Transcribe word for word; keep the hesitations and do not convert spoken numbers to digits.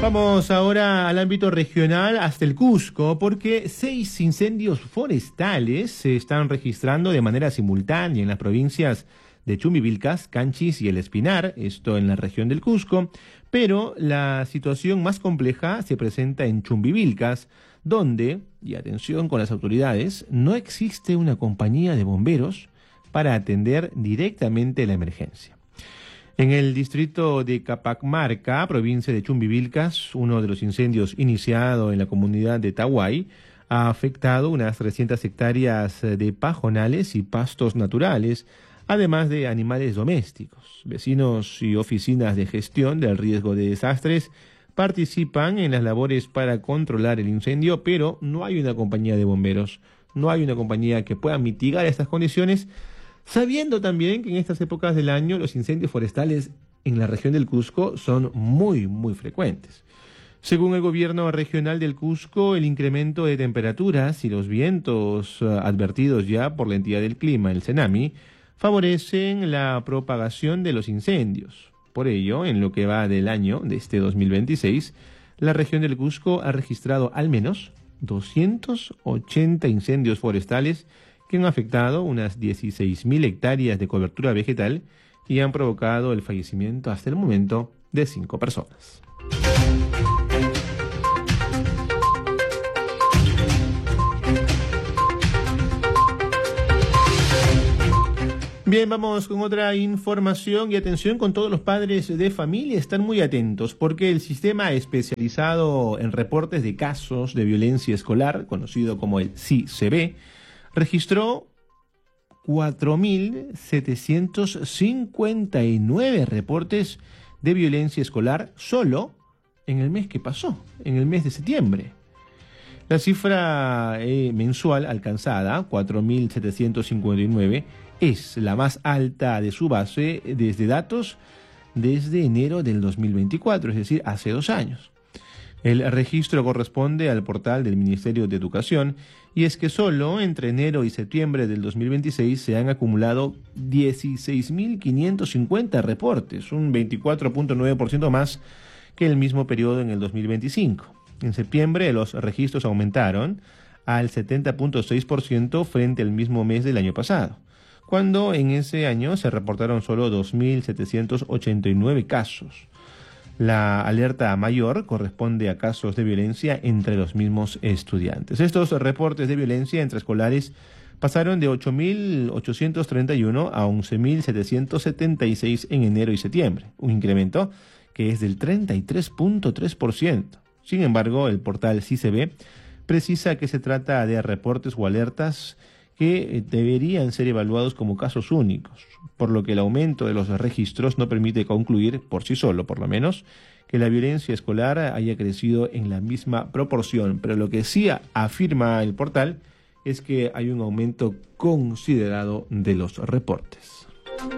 Vamos ahora al ámbito regional, hasta el Cusco, porque seis incendios forestales se están registrando de manera simultánea en las provincias de Chumbivilcas, Canchis y El Espinar, esto en la región del Cusco, pero la situación más compleja se presenta en Chumbivilcas, donde, y atención con las autoridades, no existe una compañía de bomberos para atender directamente la emergencia. En el distrito de Capacmarca, provincia de Chumbivilcas, uno de los incendios iniciado en la comunidad de Tahuay ha afectado unas trescientas hectáreas de pajonales y pastos naturales, además de animales domésticos. Vecinos y oficinas de gestión del riesgo de desastres participan en las labores para controlar el incendio, pero no hay una compañía de bomberos, no hay una compañía que pueda mitigar estas condiciones, sabiendo también que en estas épocas del año los incendios forestales en la región del Cusco son muy, muy frecuentes. Según el gobierno regional del Cusco, el incremento de temperaturas y los vientos uh, advertidos ya por la entidad del clima, el CENAMI, favorecen la propagación de los incendios. Por ello, en lo que va del año de este dos mil veintiséis, la región del Cusco ha registrado al menos doscientos ochenta incendios forestales que han afectado unas dieciséis mil hectáreas de cobertura vegetal y han provocado el fallecimiento hasta el momento de cinco personas. Bien, vamos con otra información y atención con todos los padres de familia, están muy atentos porque el sistema especializado en reportes de casos de violencia escolar, conocido como el C I C B, registró cuatro mil setecientos cincuenta y nueve reportes de violencia escolar solo en el mes que pasó, en el mes de septiembre. La cifra eh, mensual alcanzada, cuatro mil setecientos cincuenta y nueve, es la más alta de su base desde datos desde enero del dos mil veinticuatro, es decir, hace dos años. El registro corresponde al portal del Ministerio de Educación y es que solo entre enero y septiembre del dos mil veintiséis se han acumulado dieciséis mil quinientos cincuenta reportes, un veinticuatro punto nueve por ciento más que el mismo periodo en el dos mil veinticinco. En septiembre los registros aumentaron al setenta punto seis por ciento frente al mismo mes del año pasado, cuando en ese año se reportaron solo dos mil setecientos ochenta y nueve casos. La alerta mayor corresponde a casos de violencia entre los mismos estudiantes. Estos reportes de violencia entre escolares pasaron de ocho mil ochocientos treinta y uno a once mil setecientos setenta y seis en enero y septiembre, un incremento que es del treinta y tres punto tres por ciento. Sin embargo, el portal C I C B precisa que se trata de reportes o alertas que deberían ser evaluados como casos únicos, por lo que el aumento de los registros no permite concluir, por sí solo por lo menos, que la violencia escolar haya crecido en la misma proporción. Pero lo que sí afirma el portal es que hay un aumento considerado de los reportes.